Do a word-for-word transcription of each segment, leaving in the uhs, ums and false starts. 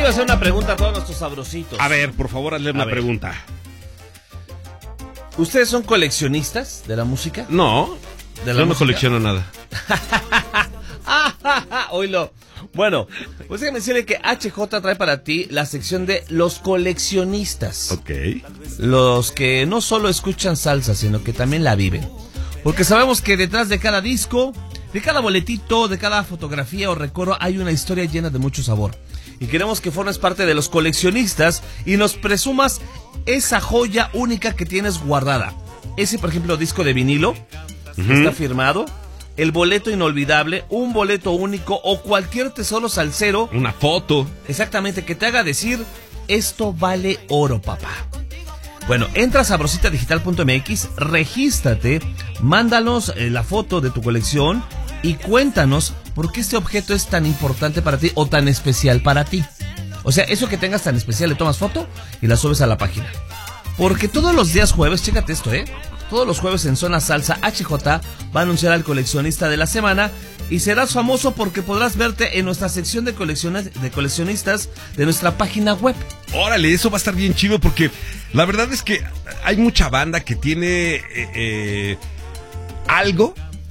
quiero hacer una pregunta a todos nuestros sabrositos. A ver, por favor, hazle una ver. pregunta. ¿Ustedes son coleccionistas de la música? No, ¿De la yo no música? colecciono nada. Oílo. Bueno, pues déjame decirle que H J trae para ti la sección de los coleccionistas. Ok. Los que no solo escuchan salsa, sino que también la viven. Porque sabemos que detrás de cada disco, de cada boletito, de cada fotografía o recuerdo, hay una historia llena de mucho sabor. Y queremos que formes parte de los coleccionistas y nos presumas esa joya única que tienes guardada. Ese, por ejemplo, disco de vinilo, Uh-huh. que está firmado, el boleto inolvidable, un boleto único o cualquier tesoro salsero. Una foto. Exactamente, que te haga decir, esto vale oro, papá. Bueno, entra a sabrosita digital punto m x, regístrate, mándanos eh, la foto de tu colección y cuéntanos por qué este objeto es tan importante para ti o tan especial para ti. O sea, eso que tengas tan especial, le tomas foto y la subes a la página. Porque todos los días jueves, chécate esto, ¿eh? Todos los jueves en Zona Salsa, H J va a anunciar al coleccionista de la semana y serás famoso porque podrás verte en nuestra sección de, colecciones, de coleccionistas de nuestra página web. Órale, eso va a estar bien chido porque la verdad es que hay mucha banda que tiene eh, eh, algo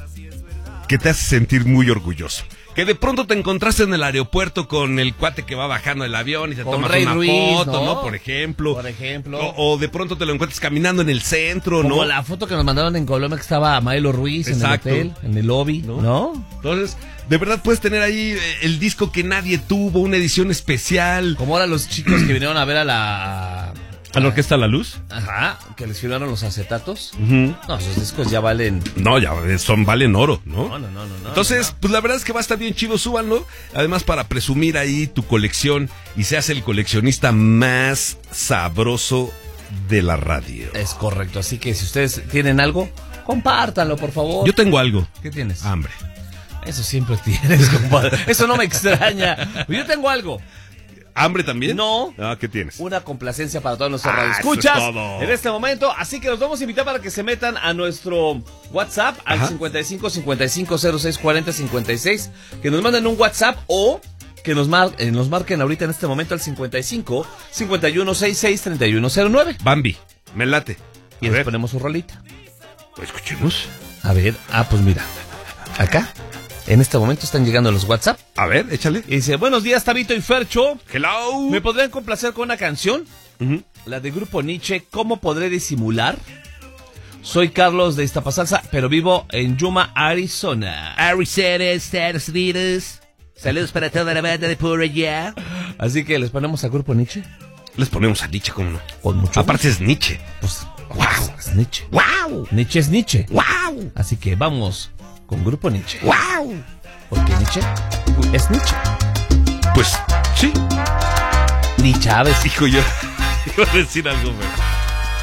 que te hace sentir muy orgulloso. Que de pronto te encontraste en el aeropuerto con el cuate que va bajando del avión y te Con tomas Rey una Ruiz, foto, ¿no? ¿no? Por ejemplo. Por ejemplo. O, o de pronto te lo encuentras caminando en el centro, Como ¿no? la foto que nos mandaron en Colombia que estaba Maelo Ruiz. Exacto. En el hotel, en el lobby, ¿no? ¿no? Entonces, de verdad puedes tener ahí el disco que nadie tuvo, una edición especial. Como ahora los chicos que vinieron a ver a la... ¿A la Orquesta La Luz? Ajá, que les firmaron los acetatos. Uh-huh. No, esos discos ya valen... No, ya son, valen oro, ¿no? No, no, no, no. Entonces, no. pues la verdad es que va a estar bien chido, súbanlo. Además, para presumir ahí tu colección y seas el coleccionista más sabroso de la radio. Es correcto, así que si ustedes tienen algo, compártanlo, por favor. Yo tengo algo. ¿Qué tienes? Hambre. Eso siempre tienes, compadre. Eso no me extraña. Yo tengo algo. ¿Hambre también? No. Ah, ¿qué tienes? Una complacencia para todos nuestros Ah, radioescuchas eso es todo. en este momento. Así que los vamos a invitar para que se metan a nuestro WhatsApp al Ajá. cincuenta y cinco, cincuenta y cinco, cero seis, cuarenta, cincuenta y seis. Que nos manden un WhatsApp o que nos, mar eh, nos marquen ahorita en este momento al cincuenta y cinco, cincuenta y uno, sesenta y seis, treinta y uno cero nueve. Bambi, me late. Y A les ver, ponemos su rolita. escuchemos. A ver, ah, pues mira. Acá, en este momento están llegando los WhatsApp. A ver, échale. Y dice, buenos días, Tabito y Fercho. Hello. ¿Me podrían complacer con una canción? Uh-huh. La de Grupo Nietzsche, ¿cómo podré disimular? Soy Carlos de Iztapasalsa, pero vivo en Yuma, Arizona. Arizona, Estados Unidos. Saludos para toda la banda de por allá. Así que les ponemos a Grupo Nietzsche. Les ponemos a Nietzsche, ¿cómo no? Con mucho Aparte es Nietzsche. gusto. Pues, Wow. es Nietzsche. ¡Wow! Nietzsche es Nietzsche. ¡Wow! Así que vamos con Grupo Nietzsche. ¡Wow! Porque Nietzsche es Nietzsche. Pues sí. Ni Chávez. Hijo, yo iba a decir algo, pero...